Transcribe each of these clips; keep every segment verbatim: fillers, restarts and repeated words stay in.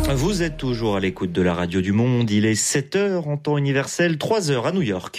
Vous êtes toujours à l'écoute de la radio du Monde. Il est sept heures en temps universel, trois heures à New York.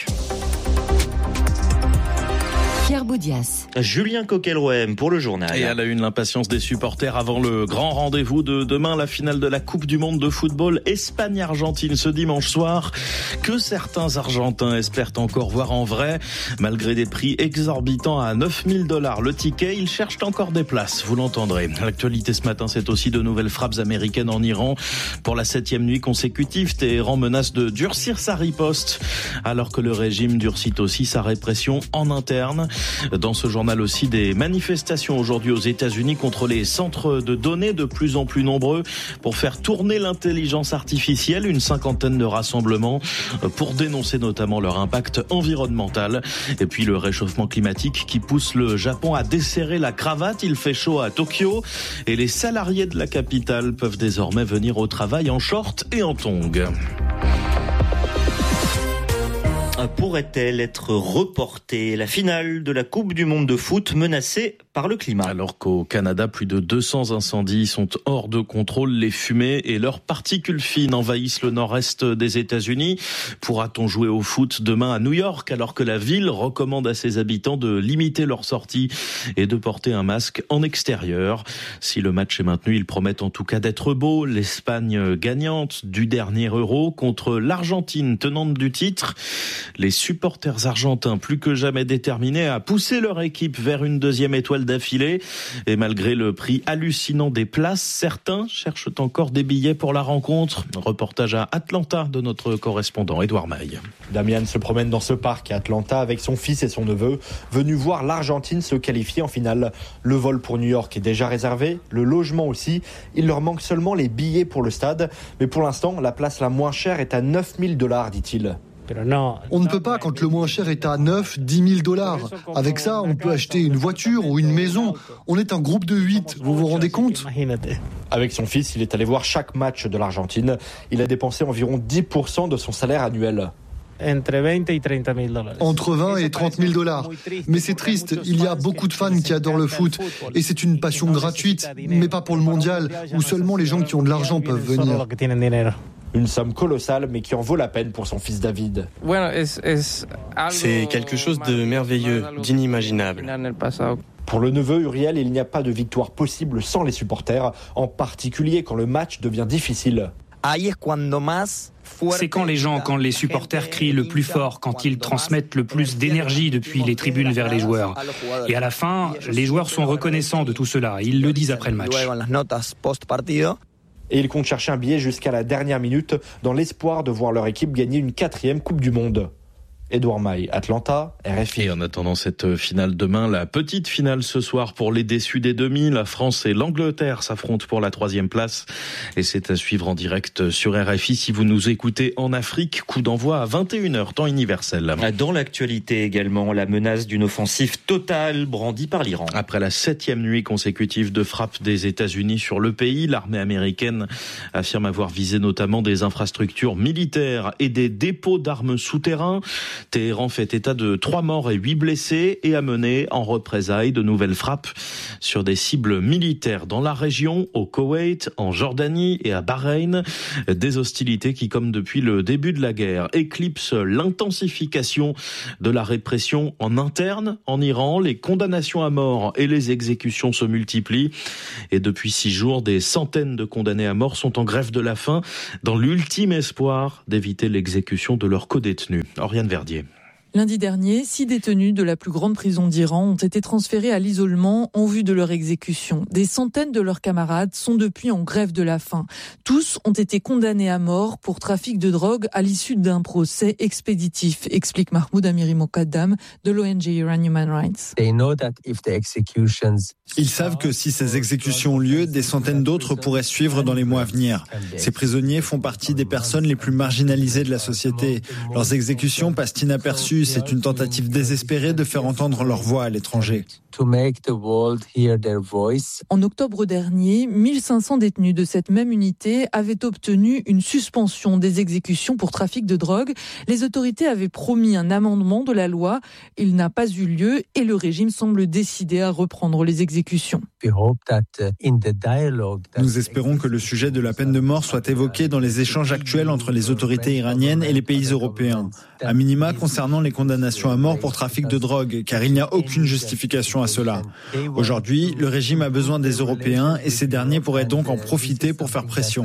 Pierre Boudias. Julien Coquel-Roem pour le journal. Et à la une, l'impatience des supporters avant le grand rendez-vous de demain, la finale de la Coupe du Monde de football Espagne-Argentine ce dimanche soir, que certains Argentins espèrent encore voir en vrai. Malgré des prix exorbitants à neuf mille dollars le ticket, ils cherchent encore des places, vous l'entendrez. L'actualité ce matin, c'est aussi de nouvelles frappes américaines en Iran. Pour la septième nuit consécutive, Téhéran menace de durcir sa riposte, alors que le régime durcit aussi sa répression en interne. Dans ce journal aussi, des manifestations aujourd'hui aux États-Unis contre les centres de données de plus en plus nombreux pour faire tourner l'intelligence artificielle. Une cinquantaine de rassemblements pour dénoncer notamment leur impact environnemental. Et puis le réchauffement climatique qui pousse le Japon à desserrer la cravate. Il fait chaud à Tokyo et les salariés de la capitale peuvent désormais venir au travail en short et en tongs. Pourrait-elle être reportée, la finale de la Coupe du Monde de foot menacée par le climat? Alors qu'au Canada, plus de deux cents incendies sont hors de contrôle. Les fumées et leurs particules fines envahissent le nord-est des États-Unis. Pourra-t-on jouer au foot demain à New York alors que la ville recommande à ses habitants de limiter leurs sorties et de porter un masque en extérieur? Si le match est maintenu, ils promettent en tout cas d'être beau. L'Espagne gagnante du dernier Euro contre l'Argentine tenante du titre. Les supporters argentins, plus que jamais déterminés à pousser leur équipe vers une deuxième étoile d'affilée. Et malgré le prix hallucinant des places, certains cherchent encore des billets pour la rencontre. Reportage à Atlanta de notre correspondant Édouard Maille. Damian se promène dans ce parc à Atlanta avec son fils et son neveu, venus voir l'Argentine se qualifier en finale. Le vol pour New York est déjà réservé, le logement aussi. Il leur manque seulement les billets pour le stade. Mais pour l'instant, la place la moins chère est à neuf mille dollars, dit-il. On ne peut pas quand le moins cher est à neuf, dix mille dollars. Avec ça, on peut acheter une voiture ou une maison. On est un groupe de huit, vous vous rendez compte ? Avec son fils, il est allé voir chaque match de l'Argentine. Il a dépensé environ dix pour cent de son salaire annuel. Entre vingt et trente mille dollars. Mais c'est triste, il y a beaucoup de fans qui adorent le foot. Et c'est une passion gratuite, mais pas pour le mondial, où seulement les gens qui ont de l'argent peuvent venir. Une somme colossale, mais qui en vaut la peine pour son fils David. C'est quelque chose de merveilleux, d'inimaginable. Pour le neveu Uriel, il n'y a pas de victoire possible sans les supporters, en particulier quand le match devient difficile. C'est quand les gens, quand les supporters crient le plus fort, quand ils transmettent le plus d'énergie depuis les tribunes vers les joueurs. Et à la fin, les joueurs sont reconnaissants de tout cela. Ils le disent après le match. Et ils comptent chercher un billet jusqu'à la dernière minute dans l'espoir de voir leur équipe gagner une quatrième Coupe du Monde. Édouard Maille, Atlanta, R F I. Et en attendant cette finale demain, la petite finale ce soir pour les déçus des demi. La France et l'Angleterre s'affrontent pour la troisième place. Et c'est à suivre en direct sur R F I si vous nous écoutez en Afrique. Coup d'envoi à vingt et une heures, temps universel. Dans l'actualité également, la menace d'une offensive totale brandie par l'Iran. Après la septième nuit consécutive de frappe des États-Unis sur le pays, l'armée américaine affirme avoir visé notamment des infrastructures militaires et des dépôts d'armes souterrains. Téhéran fait état de trois morts et huit blessés et a mené en représailles de nouvelles frappes sur des cibles militaires dans la région, au Koweït, en Jordanie et à Bahreïn. Des hostilités qui, comme depuis le début de la guerre, éclipsent l'intensification de la répression en interne en Iran. Les condamnations à mort et les exécutions se multiplient. Et depuis six jours, des centaines de condamnés à mort sont en grève de la faim dans l'ultime espoir d'éviter l'exécution de leurs codétenus. Oriane Verdier. Lundi dernier, six détenus de la plus grande prison d'Iran ont été transférés à l'isolement en vue de leur exécution. Des centaines de leurs camarades sont depuis en grève de la faim. Tous ont été condamnés à mort pour trafic de drogue à l'issue d'un procès expéditif, explique Mahmoud Amiri Mokaddam de l'O N G Iran Human Rights. Ils savent que si ces exécutions ont lieu, des centaines d'autres pourraient suivre dans les mois à venir. Ces prisonniers font partie des personnes les plus marginalisées de la société. Leurs exécutions passent inaperçues reçu. C'est une tentative désespérée de faire entendre leur voix à l'étranger. En octobre dernier, mille cinq cents détenus de cette même unité avaient obtenu une suspension des exécutions pour trafic de drogue. Les autorités avaient promis un amendement de la loi. Il n'a pas eu lieu et le régime semble décidé à reprendre les exécutions. Nous espérons que le sujet de la peine de mort soit évoqué dans les échanges actuels entre les autorités iraniennes et les pays européens. À minima concernant les condamnations à mort pour trafic de drogue, car il n'y a aucune justification à cela. Aujourd'hui, le régime a besoin des Européens et ces derniers pourraient donc en profiter pour faire pression.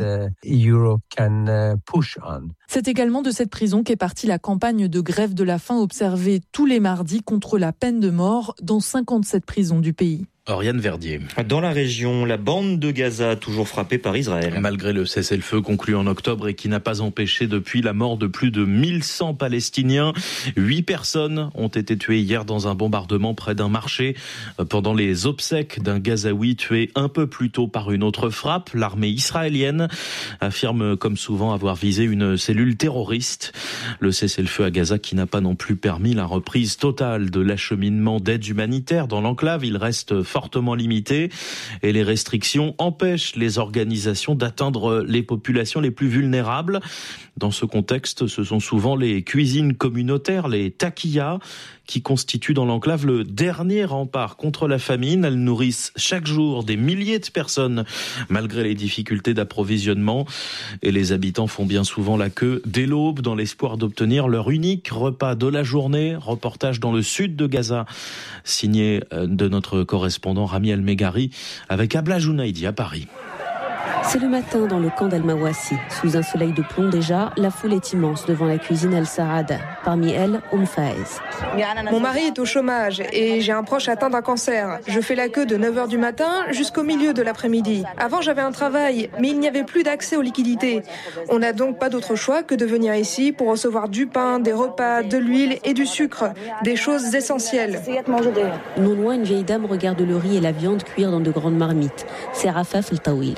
C'est également de cette prison qu'est partie la campagne de grève de la faim observée tous les mardis contre la peine de mort dans cinquante-sept prisons du pays. Oriane Verdier. Dans la région, la bande de Gaza, toujours frappée par Israël. Malgré le cessez-le-feu conclu en octobre et qui n'a pas empêché depuis la mort de plus de mille cent Palestiniens, huit personnes ont été tuées hier dans un bombardement près d'un marché pendant les obsèques d'un Gazaoui tué un peu plus tôt par une autre frappe. L'armée israélienne affirme comme souvent avoir visé une cellule terroriste. Le cessez-le-feu à Gaza qui n'a pas non plus permis la reprise totale de l'acheminement d'aide humanitaire dans l'enclave. Il reste fortement limité et les restrictions empêchent les organisations d'atteindre les populations les plus vulnérables. Dans ce contexte, ce sont souvent les cuisines communautaires, les taquillas, qui constituent dans l'enclave le dernier rempart contre la famine. Elles nourrissent chaque jour des milliers de personnes malgré les difficultés d'approvisionnement et les habitants font bien souvent la queue dès l'aube dans l'espoir d'obtenir leur unique repas de la journée. Reportage dans le sud de Gaza signé de notre correspondant Rami El-Megari avec Abla Jounaidi à Paris. C'est le matin dans le camp d'Al-Mawassi. Sous un soleil de plomb déjà, la foule est immense devant la cuisine Al-Saad. Parmi elles, Oum Faez. Mon mari est au chômage et j'ai un proche atteint d'un cancer. Je fais la queue de neuf heures du matin jusqu'au milieu de l'après-midi. Avant, j'avais un travail, mais il n'y avait plus d'accès aux liquidités. On n'a donc pas d'autre choix que de venir ici pour recevoir du pain, des repas, de l'huile et du sucre. Des choses essentielles. Non loin, une vieille dame regarde le riz et la viande cuire dans de grandes marmites. C'est Rafaf El-Tawil.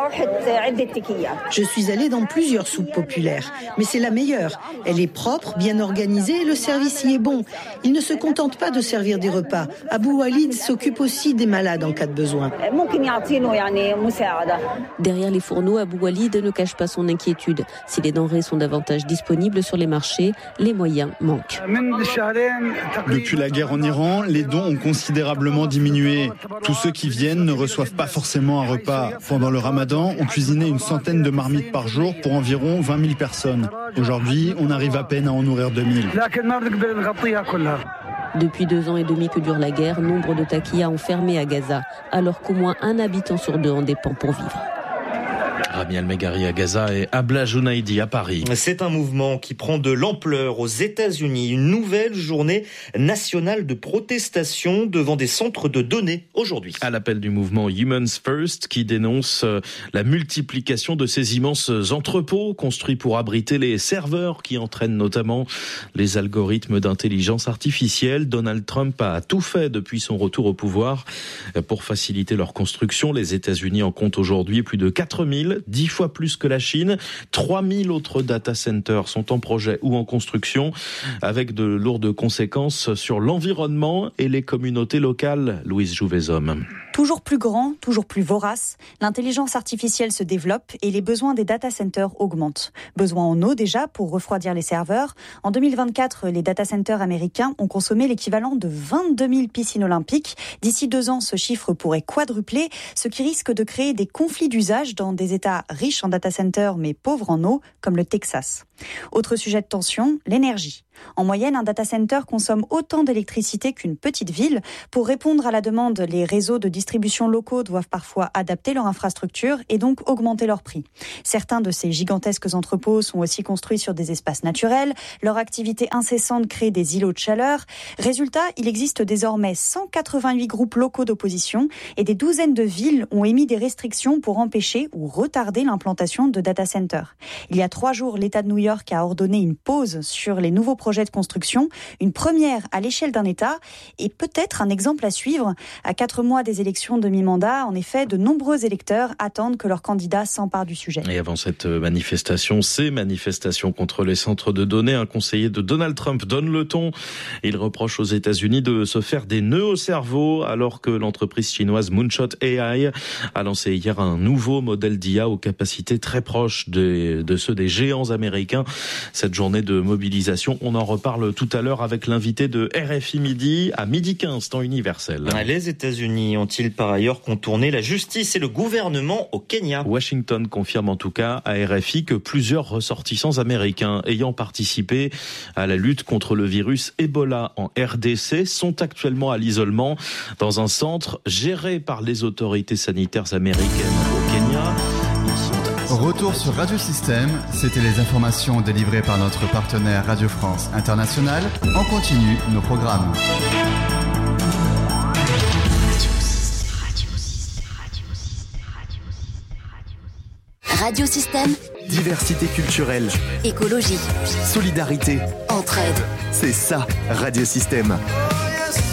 Je suis allée dans plusieurs soupes populaires, mais c'est la meilleure. Elle est propre, bien organisée et le service y est bon. Ils ne se contentent pas de servir des repas. Abou Walid s'occupe aussi des malades en cas de besoin. Derrière les fourneaux, Abou Walid ne cache pas son inquiétude. Si les denrées sont davantage disponibles sur les marchés, les moyens manquent. Depuis la guerre en Iran, les dons ont considérablement diminué. Tous ceux qui viennent ne reçoivent pas forcément un repas. Pendant le Ramadan, on cuisinait une centaine de marmites par jour pour environ vingt mille personnes. Aujourd'hui, on arrive à peine à en nourrir deux mille. Depuis deux ans et demi que dure la guerre, nombre de taquillas ont fermé à Gaza, alors qu'au moins un habitant sur deux en dépend pour vivre. Rami El-Megari à Gaza et Abla Jounaidi à Paris. C'est un mouvement qui prend de l'ampleur aux États-Unis. Une nouvelle journée nationale de protestation devant des centres de données aujourd'hui. À l'appel du mouvement Humans First qui dénonce la multiplication de ces immenses entrepôts construits pour abriter les serveurs qui entraînent notamment les algorithmes d'intelligence artificielle. Donald Trump a tout fait depuis son retour au pouvoir pour faciliter leur construction. Les États-Unis en comptent aujourd'hui plus de quatre mille. dix fois plus que la Chine. trois mille autres data centers sont en projet ou en construction avec de lourdes conséquences sur l'environnement et les communautés locales. Louise Jouvezhomme. Toujours plus grand, toujours plus vorace, l'intelligence artificielle se développe et les besoins des data centers augmentent. Besoin en eau déjà pour refroidir les serveurs. En deux mille vingt-quatre, les data centers américains ont consommé l'équivalent de vingt-deux mille piscines olympiques. D'ici deux ans, ce chiffre pourrait quadrupler, ce qui risque de créer des conflits d'usage dans des États riches en data centers mais pauvres en eau, comme le Texas. Autre sujet de tension, l'énergie. En moyenne, un data center consomme autant d'électricité qu'une petite ville. Pour répondre à la demande, les réseaux de distribution locaux doivent parfois adapter leur infrastructure et donc augmenter leur prix. Certains de ces gigantesques entrepôts sont aussi construits sur des espaces naturels. Leur activité incessante crée des îlots de chaleur. Résultat, il existe désormais cent quatre-vingt-huit groupes locaux d'opposition et des douzaines de villes ont émis des restrictions pour empêcher ou retarder l'implantation de data centers. Il y a trois jours, l'État de New York a ordonné une pause sur les nouveaux projets de construction, une première à l'échelle d'un État et peut-être un exemple à suivre. À quatre mois des élections élections de mi-mandat. En effet, de nombreux électeurs attendent que leur candidat s'empare du sujet. Et avant cette manifestation, ces manifestations contre les centres de données, un conseiller de Donald Trump donne le ton. Il reproche aux États-Unis de se faire des nœuds au cerveau alors que l'entreprise chinoise Moonshot A I a lancé hier un nouveau modèle d'I A aux capacités très proches de, de ceux des géants américains. Cette journée de mobilisation, on en reparle tout à l'heure avec l'invité de R F I Midi à midi quinze, temps universel. Les États-Unis ont-ils par ailleurs contourné la justice et le gouvernement au Kenya ? Washington confirme en tout cas à R F I que plusieurs ressortissants américains ayant participé à la lutte contre le virus Ebola en R D C sont actuellement à l'isolement dans un centre géré par les autorités sanitaires américaines au Kenya. Retour sur Radio Système, c'était les informations délivrées par notre partenaire Radio France Internationale. On continue nos programmes. Radio Système. Diversité culturelle. Écologie. Solidarité. Entraide. C'est ça, Radio Système.